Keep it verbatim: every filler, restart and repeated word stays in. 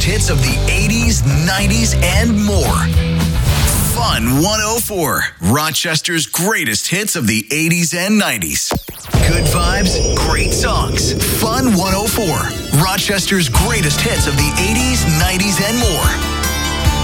hits of the eighties, nineties, and more. Fun one oh four, Rochester's greatest hits of the eighties and nineties. Good vibes, great songs. Fun one oh four, Rochester's greatest hits of the eighties, nineties, and more.